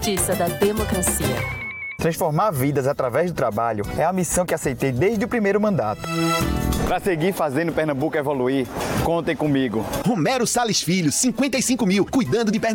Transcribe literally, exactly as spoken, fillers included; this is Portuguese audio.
Justiça da democracia. Transformar vidas através do trabalho é a missão que aceitei desde o primeiro mandato. Para seguir fazendo Pernambuco evoluir, contem comigo. Romero Salles Filho, cinquenta e cinco mil, cuidando de Pernambuco.